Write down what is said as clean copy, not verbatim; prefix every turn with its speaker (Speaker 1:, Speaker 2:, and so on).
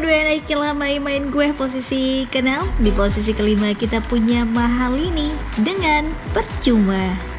Speaker 1: When I Kill main gue posisi ke-6. Di posisi kelima kita punya Mahalini dengan Percuma.